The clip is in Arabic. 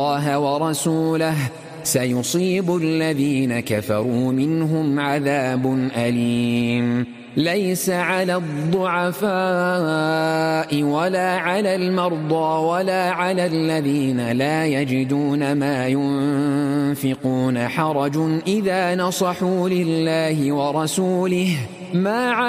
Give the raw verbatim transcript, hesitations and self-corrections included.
الله ورسوله سيصيب الذين كفروا منهم عذاب أليم. ليس على الضعفاء ولا على المرضى ولا على الذين لا يجدون ما ينفقون حرج إذا نصحوا لله ورسوله ما